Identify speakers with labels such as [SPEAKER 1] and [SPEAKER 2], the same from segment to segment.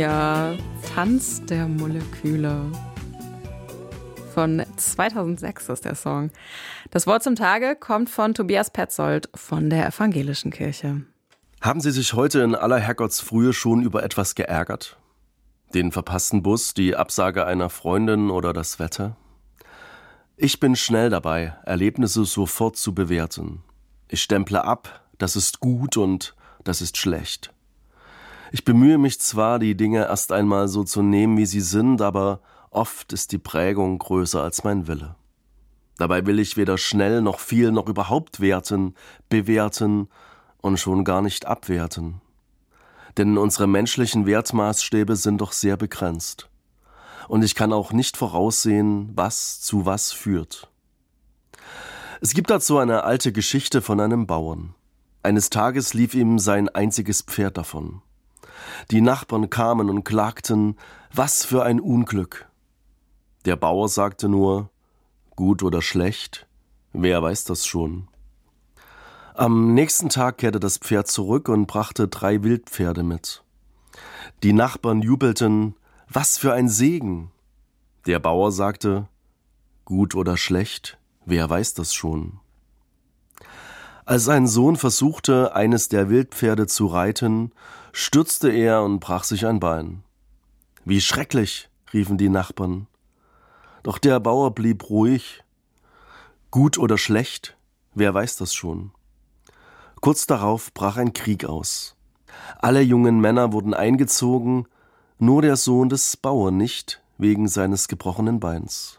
[SPEAKER 1] Mia, Tanz der Moleküle. Von 2006 ist der Song. Das Wort zum Tage kommt von Tobias Petzold von der Evangelischen Kirche.
[SPEAKER 2] Haben Sie sich heute in aller Herrgottsfrühe schon über etwas geärgert? Den verpassten Bus, die Absage einer Freundin oder das Wetter? Ich bin schnell dabei, Erlebnisse sofort zu bewerten. Ich stemple ab, das ist gut und das ist schlecht. Ich bemühe mich zwar, die Dinge erst einmal so zu nehmen, wie sie sind, aber oft ist die Prägung größer als mein Wille. Dabei will ich weder schnell noch viel noch überhaupt werten, bewerten und schon gar nicht abwerten. Denn unsere menschlichen Wertmaßstäbe sind doch sehr begrenzt. Und ich kann auch nicht voraussehen, was zu was führt. Es gibt dazu eine alte Geschichte von einem Bauern. Eines Tages lief ihm sein einziges Pferd davon. Die Nachbarn kamen und klagten, was für ein Unglück. Der Bauer sagte nur, gut oder schlecht, wer weiß das schon. Am nächsten Tag kehrte das Pferd zurück und brachte 3 Wildpferde mit. Die Nachbarn jubelten, was für ein Segen. Der Bauer sagte, gut oder schlecht, wer weiß das schon. Als sein Sohn versuchte, eines der Wildpferde zu reiten, stürzte er und brach sich ein Bein. Wie schrecklich, riefen die Nachbarn. Doch der Bauer blieb ruhig. Gut oder schlecht, wer weiß das schon. Kurz darauf brach ein Krieg aus. Alle jungen Männer wurden eingezogen, nur der Sohn des Bauern nicht, wegen seines gebrochenen Beins.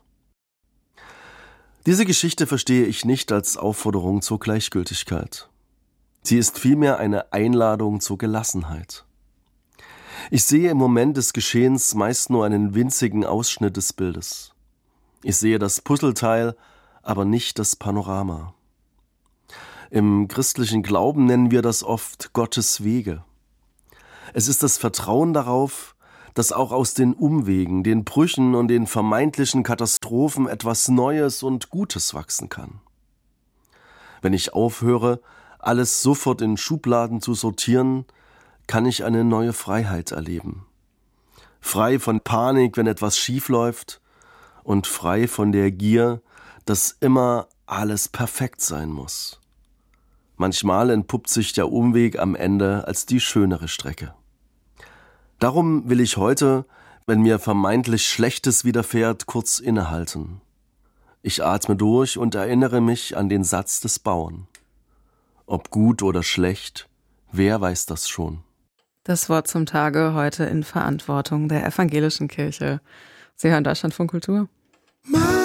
[SPEAKER 2] Diese Geschichte verstehe ich nicht als Aufforderung zur Gleichgültigkeit. Sie ist vielmehr eine Einladung zur Gelassenheit. Ich sehe im Moment des Geschehens meist nur einen winzigen Ausschnitt des Bildes. Ich sehe das Puzzleteil, aber nicht das Panorama. Im christlichen Glauben nennen wir das oft Gottes Wege. Es ist das Vertrauen darauf, dass auch aus den Umwegen, den Brüchen und den vermeintlichen Katastrophen etwas Neues und Gutes wachsen kann. Wenn ich aufhöre, alles sofort in Schubladen zu sortieren, kann ich eine neue Freiheit erleben. Frei von Panik, wenn etwas schief läuft, und frei von der Gier, dass immer alles perfekt sein muss. Manchmal entpuppt sich der Umweg am Ende als die schönere Strecke. Darum will ich heute, wenn mir vermeintlich Schlechtes widerfährt, kurz innehalten. Ich atme durch und erinnere mich an den Satz des Bauern. Ob gut oder schlecht, wer weiß das schon?
[SPEAKER 1] Das Wort zum Tage heute in Verantwortung der Evangelischen Kirche. Sie hören Deutschlandfunk Kultur.